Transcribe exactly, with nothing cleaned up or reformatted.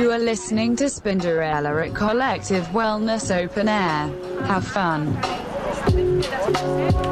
You are listening to Spinderella at Collective Wellness Open Air. Have fun.